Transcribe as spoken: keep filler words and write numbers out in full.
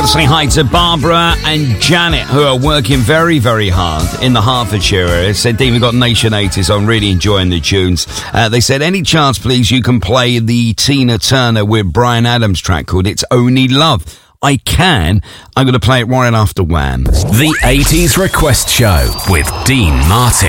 say hi to Barbara and Janet, who are working very, very hard in the Hertfordshire area. Said, Dean, we've got Nation eighties on, really enjoying the tunes. Uh, they said, any chance, please, you can play the Tina Turner with Bryan Adams track called It's Only Love? I can. I'm going to play it right after Wham. The eighties Request Show with Dean Martin.